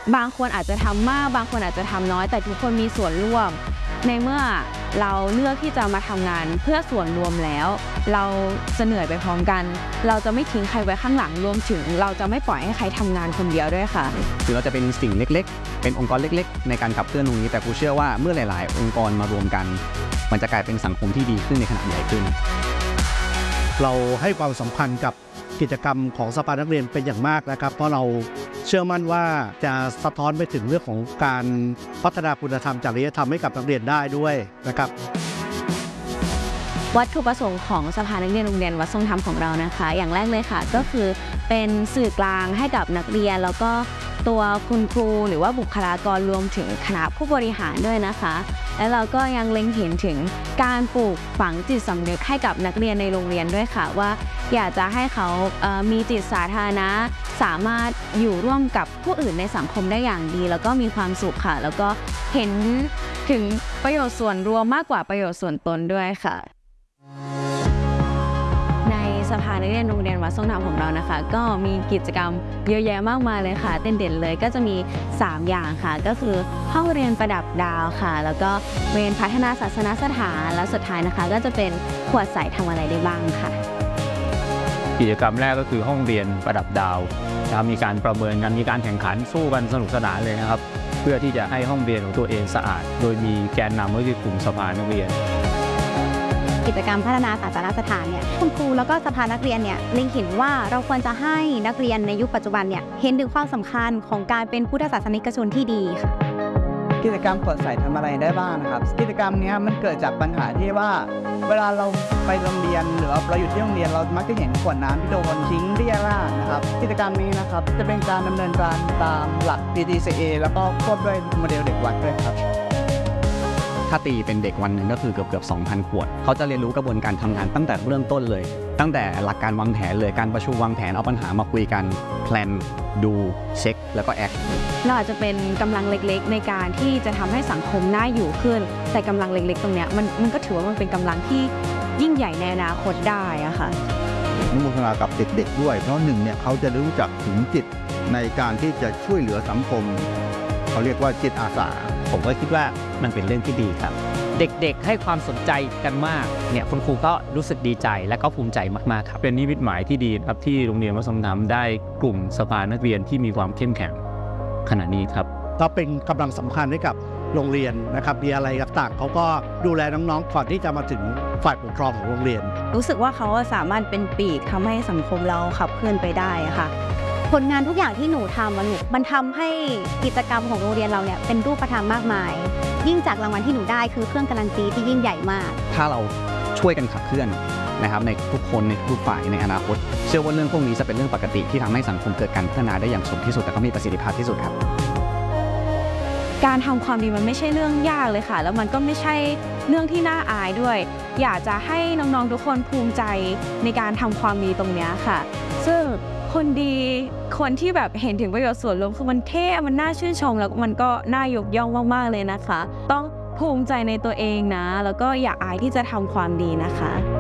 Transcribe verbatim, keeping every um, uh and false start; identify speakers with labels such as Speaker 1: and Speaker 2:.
Speaker 1: บางคนอาจจะทำมากบางคนอาจจะทำน้อยแต่ทุกคนมีส่วนร่วมในเมื่อเราเลือกที่จะมาทำงานเพื่อส่วนรวมแล้วเราจะเหนื่อยไปพร้อมกันเราจะไม่ทิ้งใครไว้ข้างหลังรวมถึงเราจะไม่ปล่อยให้ใครทำงานคนเดียวด้วยค่ะ
Speaker 2: ถึงเราจะเป็นสิ่งเล็กๆเป็นองค์กรเล็กๆในการขับเคลื่อนตรงนี้แต่ครูเชื่อว่าเมื่อหลายๆองค์กรมารวมกันมันจะกลายเป็นสังคมที่ดีขึ้นในขนาดใหญ่ขึ้น
Speaker 3: เราให้ความสำคัญกับกิจกรรมของสภานักเรียนเป็นอย่างมากนะครับเพราะเราเชื่อมั่นว่าจะสะท้อนไปถึงเรื่องของการพัฒนาคุณธรรมจริยธรรมให้กับนักเรียนได้ด้วยนะครับ
Speaker 1: วัตถุประสงค์ของสภานักเรียนโรงเรียนวัดทรงธรรมของเรานะคะอย่างแรกเลยค่ะก็คือเป็นสื่อกลางให้กับนักเรียนแล้วก็ตัวคุณครูหรือว่าบุคลากรรวมถึงคณะผู้บริหารด้วยนะคะและเราก็ยังเล็งเห็นถึงการปลูกฝังจิตสำนึกให้กับนักเรียนในโรงเรียนด้วยค่ะว่าอยากจะให้เขาเอ่อมีจิตสาธารณะสามารถอยู่ร่วมกับผู้อื่นในสังคมได้อย่างดีแล้วก็มีความสุขค่ะแล้วก็เห็นถึงประโยชน์ส่วนรวมมากกว่าประโยชน์ส่วนตนด้วยค่ะสภานักเรียนโรงเรียนวัดทรงธรรมของเรานะคะก็มีกิจกรรมเยอะแยะมากมายเลยค่ะเด่นๆเลยก็จะมีสามอย่างค่ะก็คือห้องเรียนประดับดาวค่ะแล้วก็เวรพัฒนาศาสนสถานและสุดท้ายนะคะก็จะเป็นขวดใสทำอะไรได้บ้างค่ะ
Speaker 4: กิจกรรมแรกก็คือห้องเรียนประดับดาวจะมีการประเมินกันมีการแข่งขันสู้กันสนุกสนานเลยนะครับเพื่อที่จะให้ห้องเรียนของตัวเองสะอาดโดยมีแกนนำก็คือกลุ่มสภานักเรียน
Speaker 5: กิจกรรมพัฒนาศาสนสถานเนี่ยคุณครูแล้วก็สภานักเรียนเนี่ยเล็งเห็นว่าเราควรจะให้นักเรียนในยุคปัจจุบันเนี่ยเห็นถึงความสำคัญของการเป็นพุทธศาสนิกชนที่ดีค่ะ
Speaker 6: กิจกรรมขวดใสทำอะไรได้บ้างนะครับกิจกรรมนี้มันเกิดจากปัญหาที่ว่าเวลาเราไปโรงเรียนหรือเราอยู่ที่โรงเรียนเรามักจะเห็นขวดน้ำที่โดนทิ้งเรี่ยราดนะครับกิจกรรมนี้นะครับจะเป็นการดำเนินการตามหลัก พี ดี ซี เอ แล้วก็ควบด้วยโมเดลเด็กวัดด้วยครับ
Speaker 2: ถ้าตีเป็นเด็กวันหนึ่งก็คือเกือบเกือบ สองพัน ขวดเขาจะเรียนรู้กระบวนการทำงานตั้งแต่เริ่มต้นเลยตั้งแต่หลักการวางแผนเลยการประชุมวางแผนเอาปัญหามาคุยกันแพลนดูเช็คแล้วก็แอค
Speaker 1: เราอาจจะเป็นกำลังเล็กๆในการที่จะทำให้สังคมน่าอยู่ขึ้นแต่กำลังเล็กๆตรงเนี้ยมันมันก็ถือว่ามันเป็นกำลังที่ยิ่งใหญ่ในอนาคตได้อะค่ะ
Speaker 7: อนุโมทนากับเด็กๆด้วยเพราะหนึ่งเนี่ยเขาจะรู้จักถึงจิตในการที่จะช่วยเหลือสังคมเขาเรียกว่าจิตอาสา
Speaker 8: ผมก็คิดว่ามันเป็นเรื่องที่ดีครับเด็กๆให้ความสนใจกันมากเนี่ยคุณครูก็รู้สึกดีใจและก็ภูมิใจมากๆครับ
Speaker 4: เป็นนิมิตหมายที่ดีครับที่โรงเรียนวัดทรงธรรมได้กลุ่มสภานักเรียนที่มีความเข้มแข็งขณะนี้ครับ
Speaker 3: ก็เป็นกำลังสำคัญให้กับโรงเรียนนะครับมีอะไรต่างๆเขาก็ดูแลน้องๆก่อนที่จะมาถึงฝ่ายปกครองของโรงเรียน
Speaker 1: รู้สึกว่าเขาสามารถเป็นปีกทำให้สังคมเราขับเคลื่อนไปได้ค่ะ
Speaker 5: ผลงานทุกอย่างที่หนูทำมันมันทำให้กิจกรรมของโรงเรียนเราเนี่ยเป็นรูปธรรมมากมายยิ่งจากรางวัลที่หนูได้คือเครื่องการันตีที่ยิ่งใหญ่มาก
Speaker 2: ถ้าเราช่วยกันขับเคลื่อนนะครับในทุกคนในทุกฝ่ายในอนาคตเชื่อว่าเรื่องพวกนี้จะเป็นเรื่องปกติที่ทำให้สังคมเกิดการพัฒนาได้อย่างสมที่สุดและก็มีประสิทธิภาพที่สุดครับ
Speaker 1: การทำความดีมันไม่ใช่เรื่องยากเลยค่ะแล้วมันก็ไม่ใช่เรื่องที่น่าอายด้วยอยากจะให้น้องๆทุกคนภูมิใจในการทำความดีตรงนี้ค่ะซึ่งคนดีคนที่แบบเห็นถึงประโยชน์ส่วนรวมคือมันเท่มันน่าชื่นชมแล้วมันก็น่ายกย่องมากๆเลยนะคะต้องภูมิใจในตัวเองนะแล้วก็อย่าอายที่จะทำความดีนะคะ